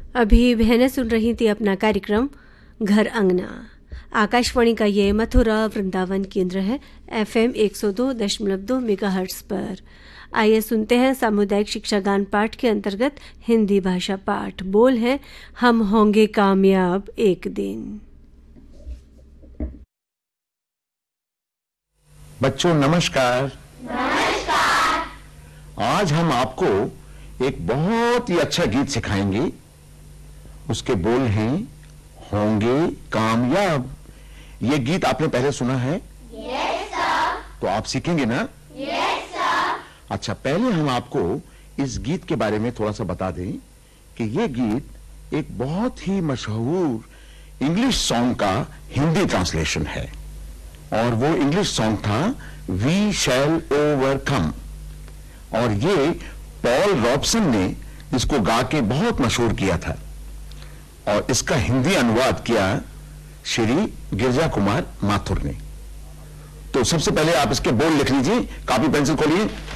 अभी बहनें सुन रही थी अपना कार्यक्रम घर अंगना। आकाशवाणी का ये मथुरा वृंदावन केंद्र है FM 102.2 मेगाहर्ट्ज पर। आइए सुनते हैं सामुदायिक शिक्षा गान पाठ के अंतर्गत हिंदी भाषा पाठ। बोल है हम होंगे कामयाब एक दिन। बच्चों नमस्कार। आज हम आपको एक बहुत ही अच्छा गीत सिखाएंगे। उसके बोल हैं होंगे कामयाब। ये गीत आपने पहले सुना है? Yes sir. तो आप सीखेंगे ना? Yes sir. अच्छा, पहले हम आपको इस गीत के बारे में थोड़ा सा बता दें कि ये गीत एक बहुत ही मशहूर इंग्लिश सॉन्ग का हिंदी ट्रांसलेशन है और वो इंग्लिश सॉन्ग था वी शैल ओवरकम। और ये पॉल रॉबसन ने इसको गा के बहुत मशहूर किया था और इसका हिंदी अनुवाद किया श्री गिरजा कुमार माथुर ने। तो सबसे पहले आप इसके बोल लिख लीजिए, कॉपी पेंसिल खोलिए।